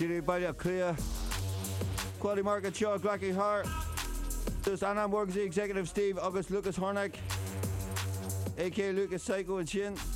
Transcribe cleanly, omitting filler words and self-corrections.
Tíri baile clia. Quality Market Show Glacky Hart. Dus Anna Morgan Executive Steve August Lucas Hornack. AK Lucas Psycho and Shin.